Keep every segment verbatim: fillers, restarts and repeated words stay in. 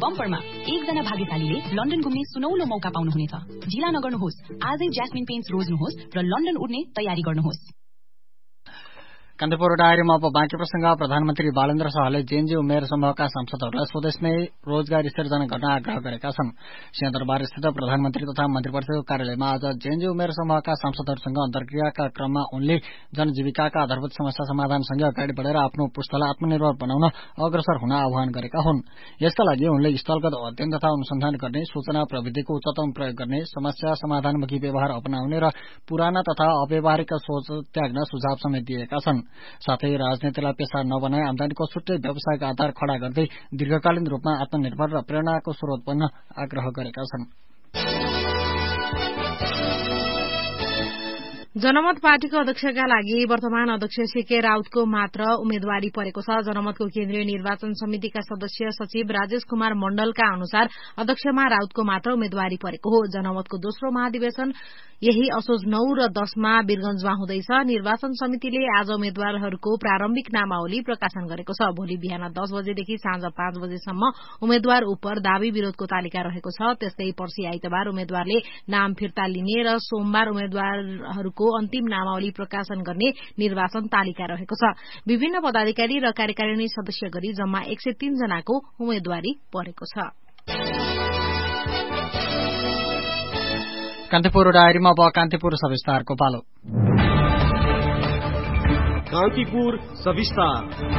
बम्परमा एकजना भाग्यशालीले लन्डन घुम्ने सुनौलो मौका पाउनुहुनेछ। ढिला नगर्नुहोस्, आजै ज्यास्मिन पेन्ट्स रोज्नुहोस् र लन्डन उड्ने तयारी गर्नुहोस्। कान्तिपुर डायरीमा अब बाँकी प्रसंग। प्रधानमन्त्री बालेन्द्र शाहले जेएनजी उमेर समूहका सांसदहरूलाई स्वदेश नै रोजगारी सृजना गर्न आग्रह गरेका छन्। सिंहदरबार स्थित प्रधानमन्त्री तथा मन्त्रीपरिषदको कार्यालयमा आज जेएनजी उमेर समूहका सांसदहरूसँग अन्तर्क्रियाका क्रममा उनले जनजीविकाका आधारभूत समस्या समाधानसँगै अगाडि बढेर आफ्नो पुस्तालाई आत्मनिर्भर बनाउन अग्रसर हुन आह्वान गरेका हुन्। यसका लागि उनले स्थलगत अध्ययन तथा अनुसन्धान गर्ने, सूचना प्रविधिको उच्चतम प्रयोग गर्ने, समस्या समाधानमुखी व्यवहार अपनाउने र पुराना तथा अव्यवहारिक सोच त्याग्न सुझाव समेत दिएका छन्। साथै राजनीतिलाई पेशा नबनाई आमदानीको छुट्टै व्यावसायिक आधार खड़ा गर्दै दीर्घकालीन रूपमा आत्मनिर्भर र प्रेरणाको स्रोत बन्न आग्रह गरेका छन्। जनमत पार्टीको अध्यक्षका लागि वर्तमान अध्यक्ष सीके राउतको मात्र उम्मेद्वारी परेको छ। जनमतको केन्द्रीय निर्वाचन समितिका सदस्य सचिव राजेश कुमार मण्डलका अनुसार अध्यक्षमा राउतको मात्र उम्मेद्वारी परेको हो। जनमतको दोस्रो महाधिवेशन यही असोज नौ र दशमा वीरगंजमा हुँदैछ। निर्वाचन समितिले आज उम्मेद्वारहरूको प्रारम्भिक नामावली प्रकाशन गरेको छ। भोलि बिहान दस बजेदेखि साँझ पाँच बजेसम्म उम्मेद्वार उप दावी विरोधको तालिका रहेको छ। त्यस्तै पर्सि आइतबार उम्मेद्वारले नाम फिर्ता लिने र सोमबार उम्मेद्वारहरूको अन्तिम नामावली प्रकाशन गर्ने निर्वाचन तालिका रहेको छ। विभिन्न पदाधिकारी र कार्यकारिणी सदस्य गरी जम्मा एक सय तीन जनाको उम्मेद्वारी परेको छ। कान्तिपुर डायरीमा अब कान्तिपुर सविस्तारको पालो। कान्तिपुर सविस्तार।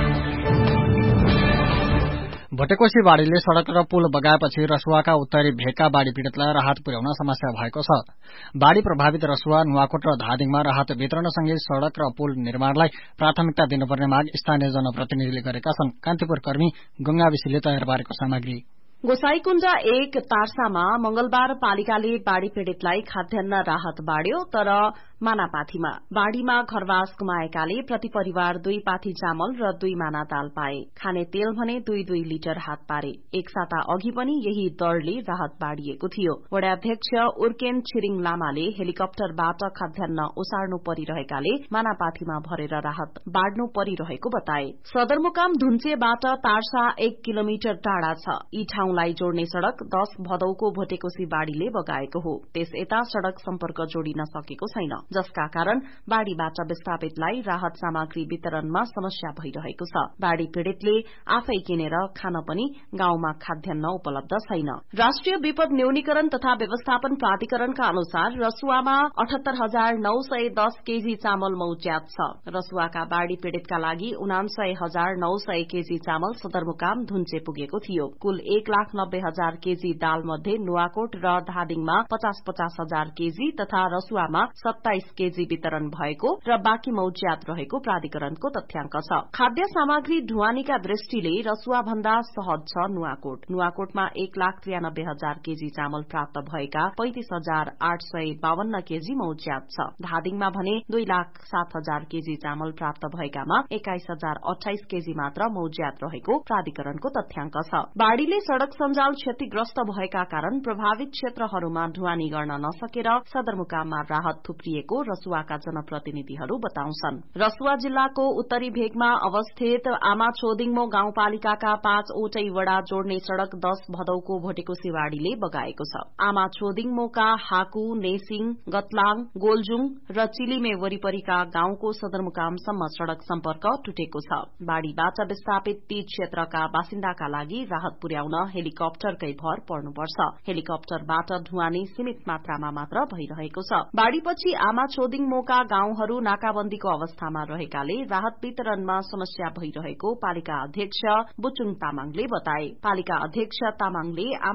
भटेकोशी बाढ़ीले सड़क र पुल बगाएपछि रसुवाका उत्तरी भेगका बाढ़ी पीड़ितलाई राहत पुर्याउन समस्या भएको छ। बाढ़ी प्रभावित रसुवा, नुवाकोट र धादिङमा राहत वितरणसँगै सड़क र पुल निर्माणलाई प्राथमिकता दिनुपर्ने माग स्थानीय जनप्रतिनिधिले गरेका छन्। कान्तिपुर कर्मी गंगा विशीले तयार पारेको सामग्री। गोसाईकुण्ड एक तार्सामा मंगलबार पालिकाले बाढ़ी पीड़ितलाई खाद्यान्न राहत बाँड्यो, तर मानापाथीमा बाढ़ीमा घरवास गुमाएकाले प्रति परिवार दुई पाथी चामल र दुई माना दाल पाए। खाने तेल भने दुई दुई लिटर हात पारे। एक साता अघि पनि यही दरले राहत बाँडिएको थियो। वडाध्यक्ष उर्केन छिरिङ लामाले हेलिकप्टरबाट खाद्यान्न ओसार्नु परिरहेकाले मानापाथीमा भरेर राहत बाँड्नु परिरहेको बताए। सदरमुकाम धुन्चेबाट तार्सा एक किलोमिटर टाढा छ। यी ठाउँलाई जोड्ने सड़क दश भदौको भोटेकोशी बाढ़ीले बगाएको हो। त्यस यता सड़क सम्पर्क जोडिन सकेको छैन, जसका कारण बाढ़ीबाट विस्थापितलाई राहत सामग्री वितरणमा समस्या भइरहेको छ। बाढ़ी पीड़ितले आफै किनेर खान पनि गाउँमा खाद्यान्न उपलब्ध छैन। राष्ट्रिय विपद न्यूनीकरण तथा व्यवस्थापन प्राधिकरणका अनुसार रसुवामा अठहत्तर हजार नौ सय दस केजी चामल मौज्यात छ। रसुवाका बाढ़ी पीड़ितका लागि उनान्सय हजार नौ सय केजी चामल सदरमुकाम धुन्चे पुगेको थियो। कुल एक लाख नब्बे हजार केजी दाल मध्ये नुवाकोट र धादिङमा पचास पचास हजार केजी तथा रसुवामा सत्ताइस केजी वितरण भएको र बाँकी मौज्यात रहेको प्राधिकरणको तथ्याङ्क छ। खाद्य सामग्री ढुवानीका दृष्टिले रसुवा भन्दा सहज छ नुवाकोट। नुवाकोटमा एक लाख त्रियानब्बे हजार केजी चामल प्राप्त भएका पैंतिस हजार आठ सय बावन्न केजी मौज्यात छ। धादिङमा भने दुई लाख सात हजार केजी चामल प्राप्त भएकामा एक्काइस हजार अठाइस केजी मात्र मौज्यात रहेको प्राधिकरणको तथ्याङ्क छ। बाढ़ीले सड़क सञ्जाल क्षतिग्रस्त भएका कारण प्रभावित क्षेत्रहरूमा ढुवानी गर्न नसकेर सदरमुकाममा राहत थुप्रिएको रसुवाका जनप्रतिनिधिहरू बताउँछन्। रसुवा जिल्लाको उत्तरी भेगमा अवस्थित आमाछोदिङमो गाउँपालिकाका पाँचवटै वडा जोड्ने सड़क दश भदौको भोटेकोशी बाढ़ीले बगाएको छ। आमाछोदिङमोका हाकु, नेसिङ, गतलाङ, गोलजुङ र चिलिमे वरिपरिका गाउँको सदरमुकामसम्म सड़क सम्पर्क टुटेको छ। बाढ़ीबाट विस्थापित ती क्षेत्रका बासिन्दाका लागि राहत पुर्याउन हेलिकप्टरकै भर पर्नुपर्छ। हेलिकप्टरबाट ढुवानी सीमित मात्रामा मात्र भइरहेको छ। बाढ़ीपछि आमाछोदिङ मोका गाउँहरू नाकाबन्दीको अवस्थामा रहेकाले राहत वितरणमा समस्या भइरहेको पालिका अध्यक्ष बुचुङ तामाङले बताए। पालिका अध्यक्ष तामाङले